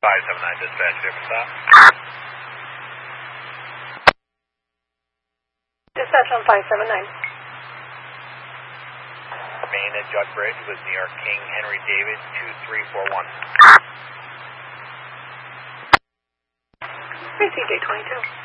579 dispatch, different stop. Dispatch on 579. Main at Judd Bridge with New York King Henry David 2341. CJ 22.